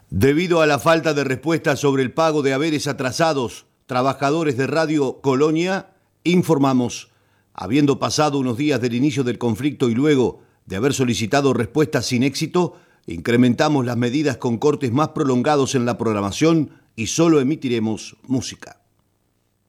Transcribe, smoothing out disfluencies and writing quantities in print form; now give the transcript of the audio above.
Debido a la falta de respuesta sobre el pago de haberes atrasados, trabajadores de Radio Colonia informamos, habiendo pasado unos días del inicio del conflicto y luego de haber solicitado respuestas sin éxito, incrementamos las medidas con cortes más prolongados en la programación y solo emitiremos música.